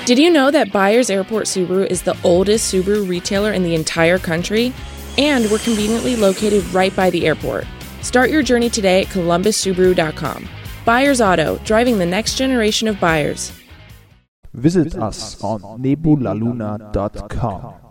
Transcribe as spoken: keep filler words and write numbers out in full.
Did you know that Byers Airport Subaru is the oldest Subaru retailer in the entire country? And we're conveniently located right by the airport. Start your journey today at columbus subaru dot com. Byers Auto, driving the next generation of buyers. Visit us on nebulaluna dot com.